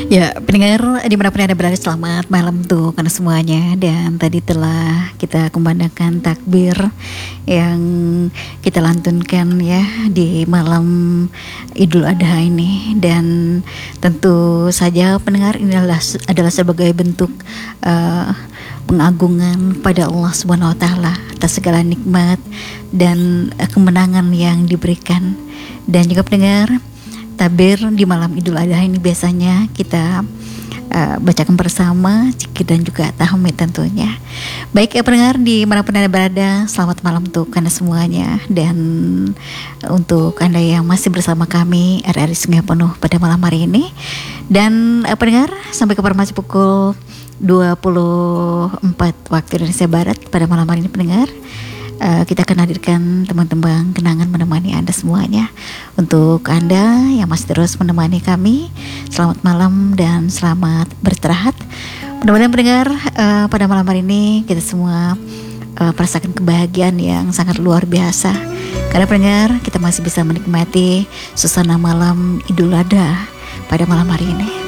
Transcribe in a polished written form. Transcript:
Ya, pendengar dimanapun Anda berada, selamat malam tuh karena semuanya. Dan tadi telah kita kumandangkan takbir yang kita lantunkan ya di malam Idul Adha ini. Dan tentu saja pendengar, ini adalah sebagai bentuk pengagungan pada Allah Subhanahu wa taala atas segala nikmat dan kemenangan yang diberikan. Dan juga pendengar, takbir di malam Idul Adha ini biasanya kita bacakan bersama, zikir dan juga tahmid tentunya. Baik ya pendengar, di manapun Anda berada, selamat malam untuk Anda semuanya. Dan untuk Anda yang masih bersama kami RRI Sungai Penuh pada malam hari ini. Dan pendengar, sampai ke informasi pukul 24 waktu Indonesia Barat pada malam hari ini pendengar, kita akan hadirkan teman-teman kenangan menemani Anda semuanya. Untuk Anda yang masih terus menemani kami, selamat malam dan selamat beristirahat. Mudah-mudahan pendengar, pada malam hari ini kita semua merasakan kebahagiaan yang sangat luar biasa. Karena pendengar, kita masih bisa menikmati suasana malam Idul Adha pada malam hari ini.